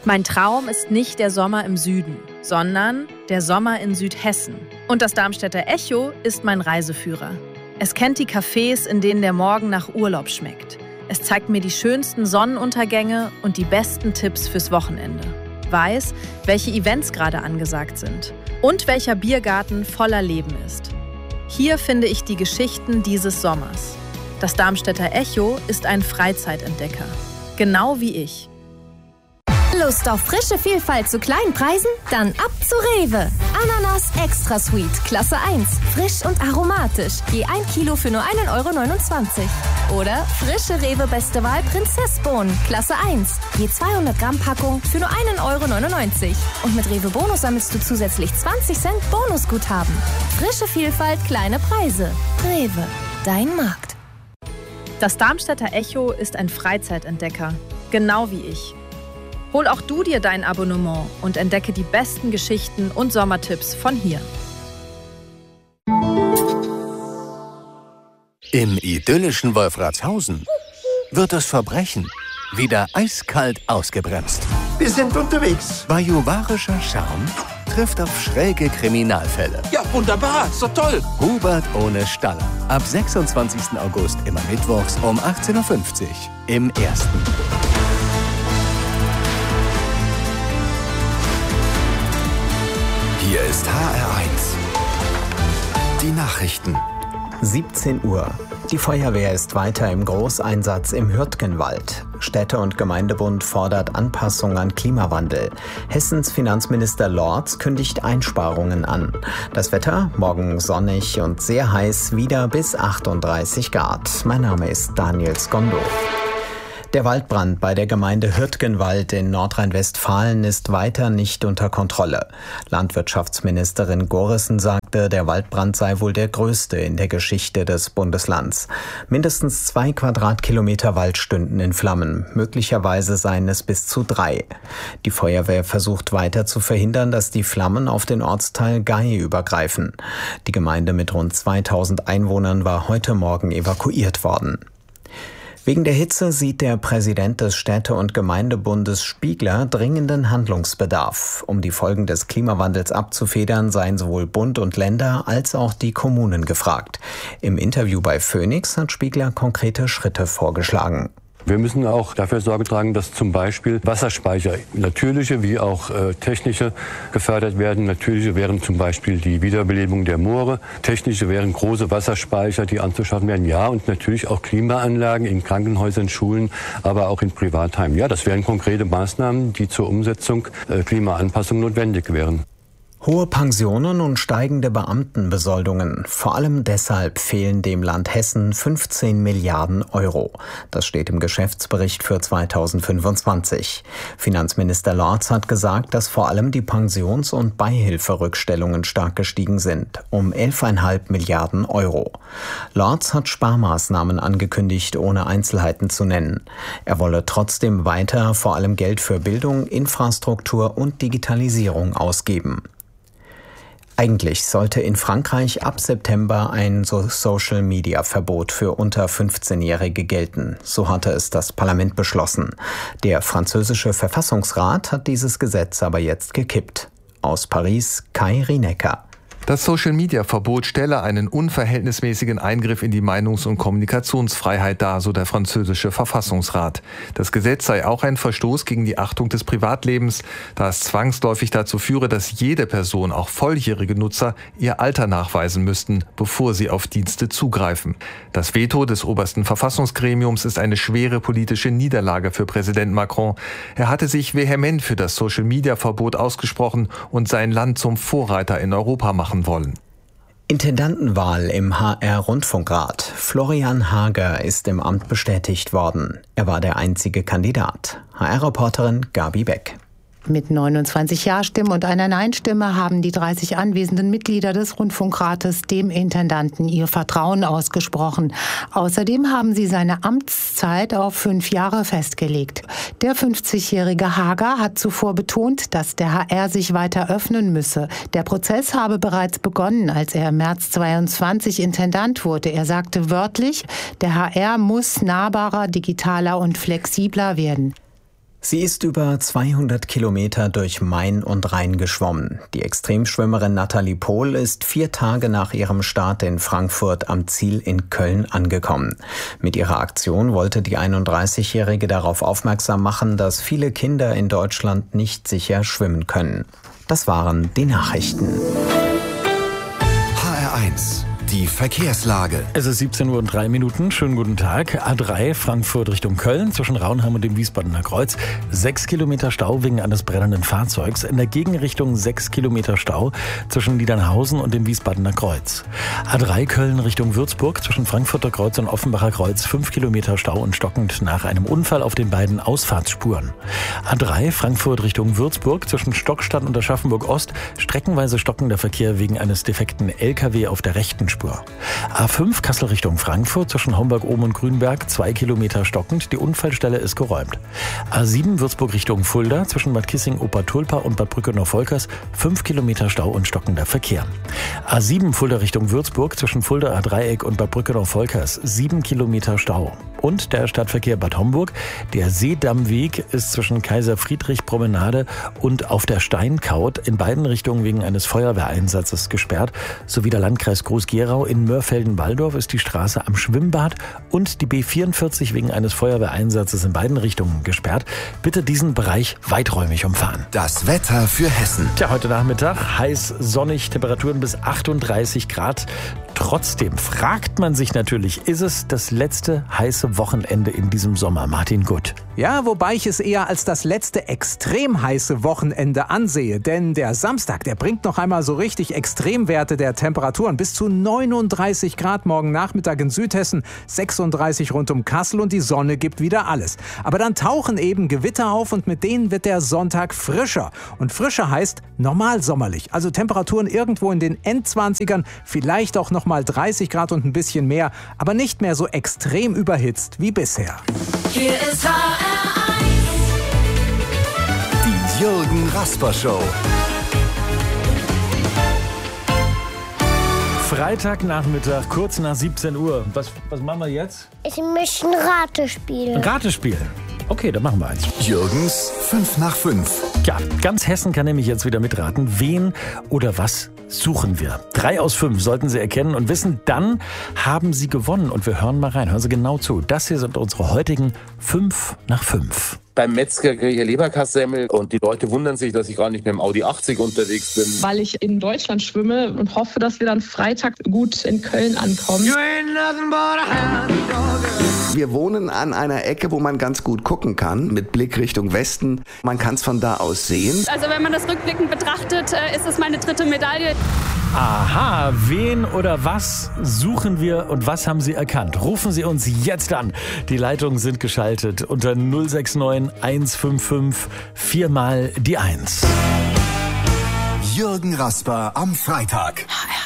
Mein Traum ist nicht der Sommer im Süden, sondern der Sommer in Südhessen. Und das Darmstädter Echo ist mein Reiseführer. Es kennt die Cafés, in denen der Morgen nach Urlaub schmeckt. Es zeigt mir die schönsten Sonnenuntergänge und die besten Tipps fürs Wochenende. Weiß, welche Events gerade angesagt sind und welcher Biergarten voller Leben ist. Hier finde ich die Geschichten dieses Sommers. Das Darmstädter Echo ist ein Freizeitentdecker. Genau wie ich. Lust auf frische Vielfalt zu kleinen Preisen? Dann ab zu Rewe. Ananas Extra Sweet, Klasse 1. Frisch und aromatisch. Je 1 Kilo für nur 1,29 €. Oder frische Rewe Beste Wahl Prinzessbohnen, Klasse 1. Je 200 Gramm Packung für nur 1,99 €. Und mit Rewe Bonus sammelst du zusätzlich 20 Cent Bonusguthaben. Frische Vielfalt, kleine Preise. Rewe, dein Markt. Das Darmstädter Echo ist ein Freizeitentdecker. Genau wie ich. Hol auch du dir dein Abonnement und entdecke die besten Geschichten und Sommertipps von hier. Im idyllischen Wolfratshausen wird das Verbrechen wieder eiskalt ausgebremst. Wir sind unterwegs. Bajuwarischer Charme trifft auf schräge Kriminalfälle. Ja, wunderbar. So toll. Hubert ohne Staller. Ab 26. August immer mittwochs um 18:50 Uhr im Ersten. Hier ist HR1. Die Nachrichten. 17 Uhr. Die Feuerwehr ist weiter im Großeinsatz im Hürtgenwald. Städte- und Gemeindebund fordert Anpassung an Klimawandel. Hessens Finanzminister Lorz kündigt Einsparungen an. Das Wetter, morgen sonnig und sehr heiß, wieder bis 38 Grad. Mein Name ist Daniel Skondo. Der Waldbrand bei der Gemeinde Hürtgenwald in Nordrhein-Westfalen ist weiter nicht unter Kontrolle. Landwirtschaftsministerin Gorissen sagte, der Waldbrand sei wohl der größte in der Geschichte des Bundeslands. Mindestens 2 Quadratkilometer Wald stünden in Flammen. Möglicherweise seien es bis zu 3. Die Feuerwehr versucht weiter zu verhindern, dass die Flammen auf den Ortsteil Gay übergreifen. Die Gemeinde mit rund 2000 Einwohnern war heute Morgen evakuiert worden. Wegen der Hitze sieht der Präsident des Städte- und Gemeindebundes Spiegler dringenden Handlungsbedarf. Um die Folgen des Klimawandels abzufedern, seien sowohl Bund und Länder als auch die Kommunen gefragt. Im Interview bei Phoenix hat Spiegler konkrete Schritte vorgeschlagen. Wir müssen auch dafür Sorge tragen, dass zum Beispiel Wasserspeicher, natürliche wie auch technische, gefördert werden. Natürliche wären zum Beispiel die Wiederbelebung der Moore. Technische wären große Wasserspeicher, die anzuschaffen wären. Ja, und natürlich auch Klimaanlagen in Krankenhäusern, Schulen, aber auch in Privatheimen. Ja, das wären konkrete Maßnahmen, die zur Umsetzung Klimaanpassung notwendig wären. Hohe Pensionen und steigende Beamtenbesoldungen. Vor allem deshalb fehlen dem Land Hessen 15 Milliarden Euro. Das steht im Geschäftsbericht für 2025. Finanzminister Lorz hat gesagt, dass vor allem die Pensions- und Beihilferückstellungen stark gestiegen sind, um 11,5 Milliarden Euro. Lorz hat Sparmaßnahmen angekündigt, ohne Einzelheiten zu nennen. Er wolle trotzdem weiter vor allem Geld für Bildung, Infrastruktur und Digitalisierung ausgeben. Eigentlich sollte in Frankreich ab September ein Social-Media-Verbot für unter 15-Jährige gelten. So hatte es das Parlament beschlossen. Der französische Verfassungsrat hat dieses Gesetz aber jetzt gekippt. Aus Paris, Kai Rinecker. Das Social-Media-Verbot stelle einen unverhältnismäßigen Eingriff in die Meinungs- und Kommunikationsfreiheit dar, so der französische Verfassungsrat. Das Gesetz sei auch ein Verstoß gegen die Achtung des Privatlebens, da es zwangsläufig dazu führe, dass jede Person, auch volljährige Nutzer, ihr Alter nachweisen müssten, bevor sie auf Dienste zugreifen. Das Veto des obersten Verfassungsgremiums ist eine schwere politische Niederlage für Präsident Macron. Er hatte sich vehement für das Social-Media-Verbot ausgesprochen und sein Land zum Vorreiter in Europa machen wollen. Intendantenwahl im HR-Rundfunkrat. Florian Hager ist im Amt bestätigt worden. Er war der einzige Kandidat. HR-Reporterin Gabi Beck. Mit 29 Ja-Stimmen und einer Nein-Stimme haben die 30 anwesenden Mitglieder des Rundfunkrates dem Intendanten ihr Vertrauen ausgesprochen. Außerdem haben sie seine Amtszeit auf 5 Jahre festgelegt. Der 50-jährige Hager hat zuvor betont, dass der HR sich weiter öffnen müsse. Der Prozess habe bereits begonnen, als er im März 22 Intendant wurde. Er sagte wörtlich, der HR muss nahbarer, digitaler und flexibler werden. Sie ist über 200 Kilometer durch Main und Rhein geschwommen. Die Extremschwimmerin Nathalie Pohl ist 4 Tage nach ihrem Start in Frankfurt am Ziel in Köln angekommen. Mit ihrer Aktion wollte die 31-Jährige darauf aufmerksam machen, dass viele Kinder in Deutschland nicht sicher schwimmen können. Das waren die Nachrichten. HR1, die Verkehrslage. Es ist 17:03 Uhr. Schönen guten Tag. A3 Frankfurt Richtung Köln zwischen Raunheim und dem Wiesbadener Kreuz. 6 Kilometer Stau wegen eines brennenden Fahrzeugs. In der Gegenrichtung 6 Kilometer Stau zwischen Niedernhausen und dem Wiesbadener Kreuz. A3 Köln Richtung Würzburg zwischen Frankfurter Kreuz und Offenbacher Kreuz. 5 Kilometer Stau und stockend nach einem Unfall auf den beiden Ausfahrtsspuren. A3 Frankfurt Richtung Würzburg zwischen Stockstadt und Aschaffenburg Ost. Streckenweise stockender Verkehr wegen eines defekten LKW auf der rechten Spur. A5 Kassel Richtung Frankfurt zwischen Homburg-Ohm und Grünberg 2 Kilometer stockend. Die Unfallstelle ist geräumt. A7 Würzburg Richtung Fulda zwischen Bad Kissing-Obertulpa und Bad Brückenau-Volkers 5 Kilometer Stau und stockender Verkehr. A7 Fulda Richtung Würzburg zwischen Fuldaer Dreieck und Bad Brückenau-Volkers 7 Kilometer Stau. Und der Stadtverkehr Bad Homburg. Der Seedammweg ist zwischen Kaiser-Friedrich-Promenade und auf der Steinkaut in beiden Richtungen wegen eines Feuerwehreinsatzes gesperrt, sowie der Landkreis Groß-Gerau. In Mörfelden-Walldorf ist die Straße am Schwimmbad und die B44 wegen eines Feuerwehreinsatzes in beiden Richtungen gesperrt. Bitte diesen Bereich weiträumig umfahren. Das Wetter für Hessen. Heute Nachmittag heiß, sonnig, Temperaturen bis 38 Grad. Trotzdem fragt man sich natürlich, ist es das letzte heiße Wochenende in diesem Sommer? Martin Gutt. Ja, wobei ich es eher als das letzte extrem heiße Wochenende ansehe. Denn der Samstag, der bringt noch einmal so richtig Extremwerte der Temperaturen. Bis zu 39 Grad morgen Nachmittag in Südhessen, 36 rund um Kassel und die Sonne gibt wieder alles. Aber dann tauchen eben Gewitter auf und mit denen wird der Sonntag frischer. Und frischer heißt normal sommerlich. Also Temperaturen irgendwo in den Endzwanzigern, vielleicht auch noch mal 30 Grad und ein bisschen mehr, aber nicht mehr so extrem überhitzt wie bisher. Hier ist HR1. Die Jürgen Rasper Show. Freitagnachmittag, kurz nach 17 Uhr. Was machen wir jetzt? Ich möchte ein Ratespiel. Ein Ratespiel? Okay, dann machen wir eins. Jürgens 5 nach 5. Ja, ganz Hessen kann nämlich jetzt wieder mitraten. Wen oder was suchen wir? 3 aus 5 sollten Sie erkennen und wissen, dann haben Sie gewonnen. Und wir hören mal rein. Hören Sie genau zu. Das hier sind unsere heutigen 5 nach 5. Beim Metzger kriege ich Leberkassemmel und die Leute wundern sich, dass ich gar nicht mit dem Audi 80 unterwegs bin. Weil ich in Deutschland schwimme und hoffe, dass wir dann Freitag gut in Köln ankommen. Wir wohnen an einer Ecke, wo man ganz gut gucken kann, mit Blick Richtung Westen. Man kann es von da aus sehen. Also wenn man das rückblickend betrachtet, ist es meine 3. Medaille. Aha, wen oder was suchen wir und was haben Sie erkannt? Rufen Sie uns jetzt an. Die Leitungen sind geschaltet unter 069 155 4 mal die 1. Jürgen Rasper am Freitag. HR